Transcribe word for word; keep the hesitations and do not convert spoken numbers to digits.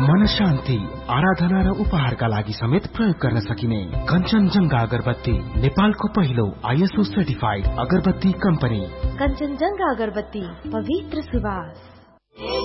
मन शान्ति, आराधना र उपहारका लागि समेत प्रयोग गर्न सकिने कञ्चनजङ्घा अगरबत्ती, नेपालको पहिलो आइएसओ सर्टिफाइड अगरबत्ती कम्पनी। कञ्चनजङ्घा अगरबत्ती, पवित्र सुवास।